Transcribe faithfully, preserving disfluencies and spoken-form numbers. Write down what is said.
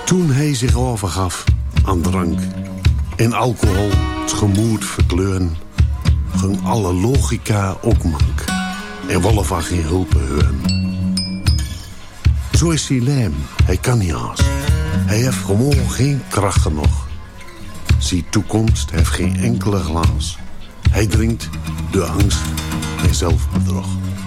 Toen hij zich overgaf aan drank en alcohol het gemoed verkleuren, ging alle logica ook mank en wollen van geen hulp horen. Zo is hij lijm, hij kan niet haast. Hij heeft gewoon geen kracht genoeg. Zijn toekomst heeft geen enkele glaas. Hij drinkt de angst en zelfbedrog.